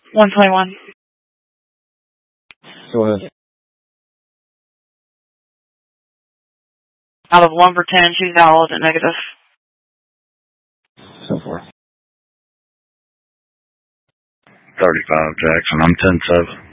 121. Go ahead. Out of 1 for 10, she's valid and negative. So forth. 35 Jackson, I'm 10-7.